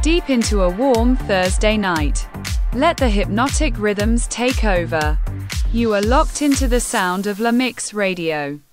deep into a warm Thursday night. Let the hypnotic rhythms take over. You are locked into the sound of La Mix Radio.